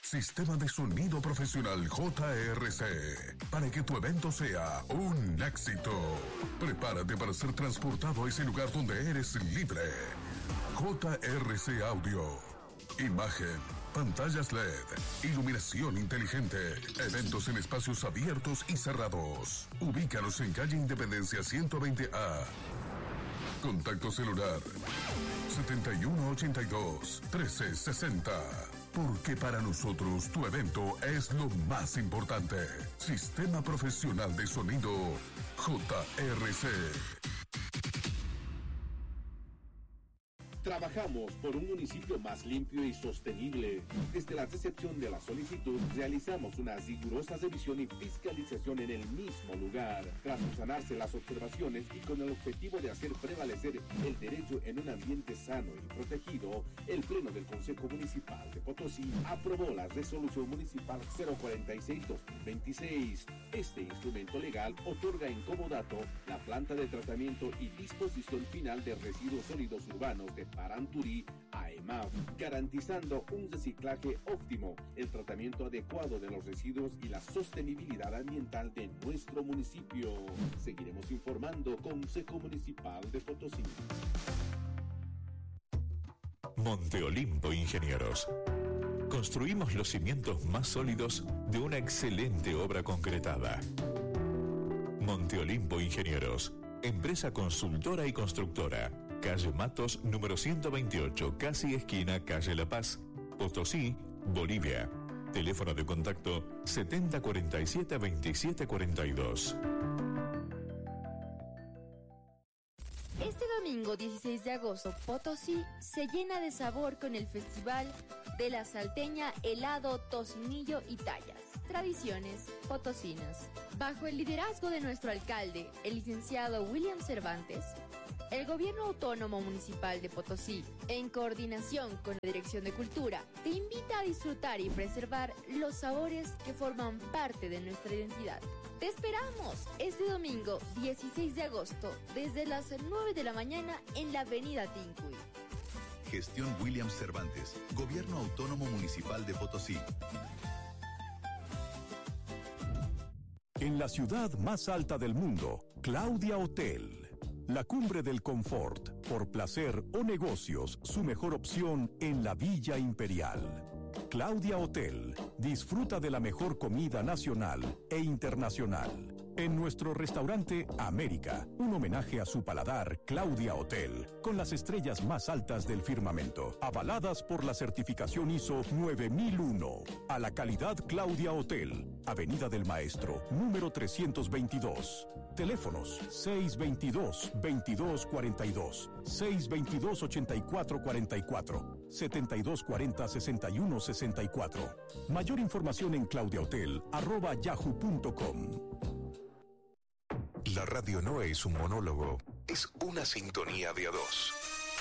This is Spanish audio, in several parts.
Sistema de sonido profesional JRC, para que tu evento sea un éxito. Prepárate para ser transportado a ese lugar donde eres libre. JRC Audio. Imagen, pantallas LED, iluminación inteligente, eventos en espacios abiertos y cerrados. Ubícanos en calle Independencia 120A. Contacto celular 7182-1360. Porque para nosotros tu evento es lo más importante. Sistema Profesional de Sonido JRC. Trabajamos por un municipio más limpio y sostenible. Desde la recepción de la solicitud, realizamos una rigurosa revisión y fiscalización en el mismo lugar. Tras subsanarse las observaciones y con el objetivo de hacer prevalecer el derecho en un ambiente sano y protegido, el Pleno del Consejo Municipal de Potosí aprobó la Resolución Municipal 046-2026. Este instrumento legal otorga en comodato la planta de tratamiento y disposición final de residuos sólidos urbanos de Paranturí a EMAF, garantizando un reciclaje óptimo, el tratamiento adecuado de los residuos y la sostenibilidad ambiental de nuestro municipio. Seguiremos informando. Consejo Municipal de Potosí. Monte Olimpo Ingenieros. Construimos los cimientos más sólidos de una excelente obra concretada. Monte Olimpo Ingenieros, empresa consultora y constructora. Calle Matos, número 128, casi esquina Calle La Paz, Potosí, Bolivia. Teléfono de contacto 7047-2742. Este domingo 16 de agosto, Potosí se llena de sabor con el Festival de la Salteña Helado, Tocinillo y Tallas. Tradiciones potosinas. Bajo el liderazgo de nuestro alcalde, el licenciado William Cervantes, el Gobierno Autónomo Municipal de Potosí, en coordinación con la Dirección de Cultura, te invita a disfrutar y preservar los sabores que forman parte de nuestra identidad. Te esperamos este domingo 16 de agosto desde las 9 de la mañana en la avenida Tincuy. Gestión William Cervantes, Gobierno Autónomo Municipal de Potosí. En la ciudad más alta del mundo, Claudia Hotel. La cumbre del confort, por placer o negocios, su mejor opción en la Villa Imperial. Claudia Hotel. Disfruta de la mejor comida nacional e internacional. En nuestro restaurante América, un homenaje a su paladar, Claudia Hotel, con las estrellas más altas del firmamento, avaladas por la certificación ISO 9001. A la calidad Claudia Hotel, Avenida del Maestro, número 322. Teléfonos 622-2242, 622-8444, 7240-6164. Mayor información en claudiahotel@yahoo.com. La radio no es un monólogo, es una sintonía de a dos.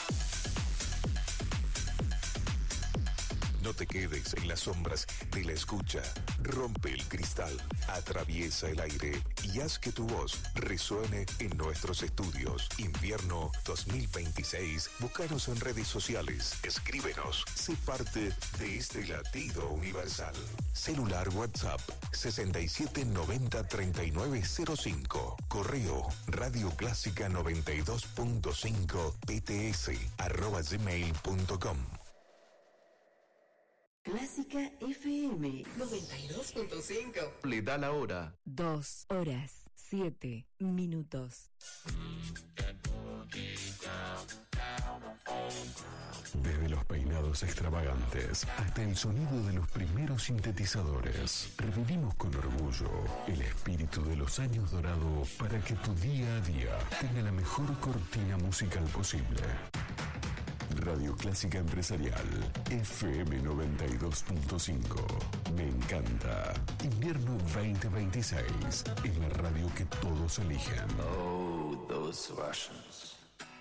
No te quedes en las sombras de la escucha. Rompe el cristal, atraviesa el aire y haz que tu voz resuene en nuestros estudios. Invierno 2026. Búscanos en redes sociales. Escríbenos. Sé parte de este latido universal. Celular WhatsApp 6790-3905. Correo radioclásica 92.5 pts@gmail.com. Clásica FM 92.5. Le da la hora. 2 horas 7 minutos. Desde los peinados extravagantes hasta el sonido de los primeros sintetizadores, revivimos con orgullo el espíritu de los años dorados para que tu día a día tenga la mejor cortina musical posible. Radio Clásica Empresarial, FM 92.5. Me encanta. Invierno 2026. Es la radio que todos eligen. Oh, those Russians.